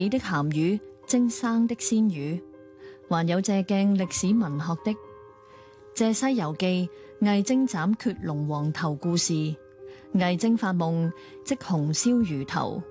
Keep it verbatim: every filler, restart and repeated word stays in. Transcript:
的鹹魚，蒸生的鮮魚，還有借鏡歷史文學的《借西遊記》魏徵斬決龍王頭故事，魏徵發夢即紅燒魚頭。